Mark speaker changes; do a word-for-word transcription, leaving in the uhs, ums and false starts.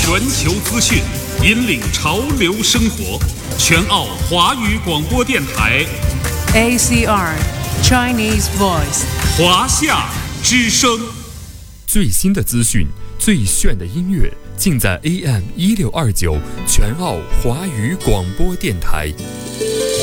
Speaker 1: 全球资讯，引领潮流生活。全澳华语广播电台
Speaker 2: A C R Chinese Voice
Speaker 1: 华夏之声。
Speaker 3: 最新的资讯，最炫的音乐，尽在 A M 一六二九全澳华语广播电台。